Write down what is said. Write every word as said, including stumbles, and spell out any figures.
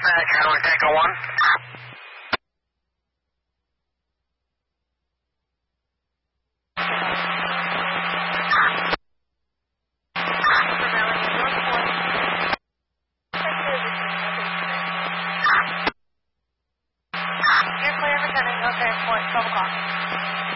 that, Cadillac Tango one. You're clear for turning. Okay, point, twelve o'clock.